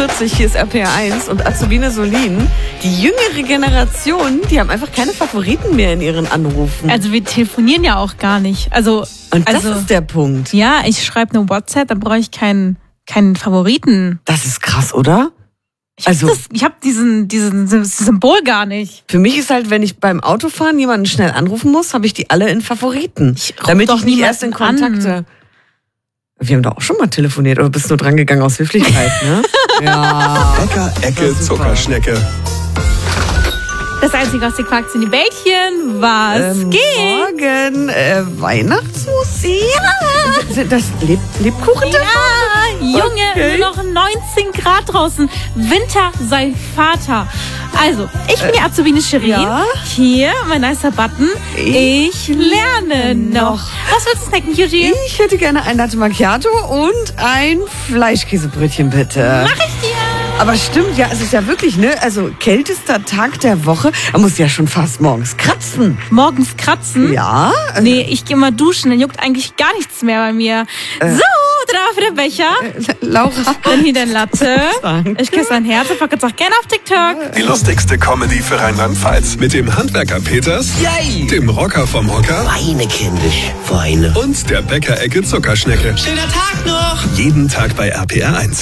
40, hier ist RPR1 und Azubine Solin. Die jüngere Generation, die haben einfach keine Favoriten mehr in ihren Anrufen. Also wir telefonieren ja auch gar nicht. Und das ist der Punkt. Ja, ich schreibe eine WhatsApp, dann brauche ich keinen Favoriten. Das ist krass, oder? Ich habe diesen Symbol gar nicht. Für mich ist halt, wenn ich beim Autofahren jemanden schnell anrufen muss, habe ich die alle in Favoriten. Damit ich nicht erst in Kontakte... Wir haben doch auch schon mal telefoniert, oder bist du dran gegangen aus Höflichkeit, ne? Ja. Bäcker, Ecke, Zuckerschnecke. Das Einzige, was ihr fragt, sind die Bällchen. Was geht? Morgen, Weihnachtsmusik. Ja. Das Lebkuchen? Ja, Junge, Okay. nur noch 19 Grad draußen. Winter sei Vater. Also, ich bin die Azubine Shirin. Ja? Hier, mein nicer Button. Ich lerne noch. Was willst du snacken, Yuji? Ich hätte gerne ein Latte Macchiato und ein Fleischkäsebrötchen, bitte. Mach ich dir. Aber stimmt, ja, es ist ja wirklich, ne? Also, kältester Tag der Woche. Man muss ja schon fast morgens kratzen. Morgens kratzen? Ja? Nee, ich gehe mal duschen, dann juckt eigentlich gar nichts mehr bei mir. So, drauf der Becher. Laura. Dann hier dein Latte. Danke. Ich küsse dein Herz und folgt auch gerne auf TikTok. Die lustigste Comedy für Rheinland-Pfalz. Mit dem Handwerker Peters, Yay! dem Rocker vom Hocker Weine, kindisch, Weine. und der Bäcker-Ecke Zuckerschnecke. Schöner Tag noch! Jeden Tag bei RPR1.